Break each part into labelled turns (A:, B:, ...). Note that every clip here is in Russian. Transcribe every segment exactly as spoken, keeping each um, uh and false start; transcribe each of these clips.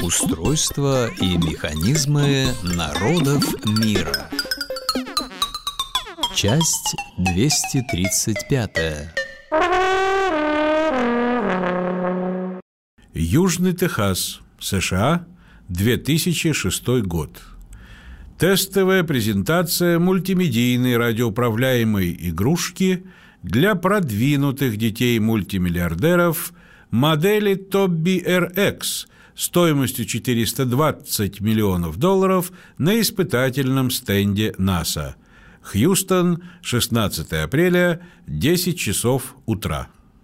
A: Устройство и механизмы народов мира. Часть двести тридцать пять.
B: Южный Техас, США, две тысячи шестой год. Тестовая презентация мультимедийной радиоуправляемой игрушки для продвинутых детей-мультимиллиардеров модели Тобби эр икс стоимостью четыреста двадцать миллионов долларов на испытательном стенде НАСА. Хьюстон, шестнадцатое апреля, десять часов утра.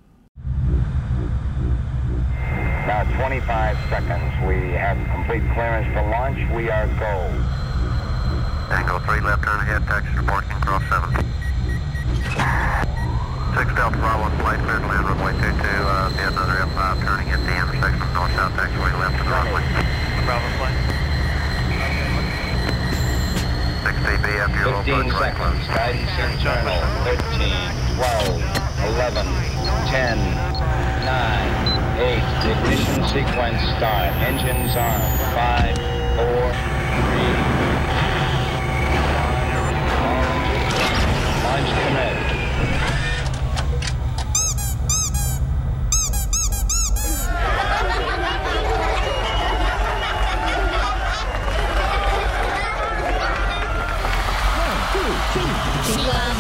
C: Now twenty-five seconds. We have complete clearance for launch. We are go.
D: Tango three left turn ahead, taxi reporting cross seven. six Delta Bravo flight clear to land runway two two, uh, see another F five turning at the intersection of north-south taxiway left and runway. Bravo flight. six D B after your low
C: fifteen
D: approach right
C: seconds.
D: close.
C: Guidance internal. thirteen, twelve, eleven, ten, nine, eight. Ignition sequence start. Engines on. five, four,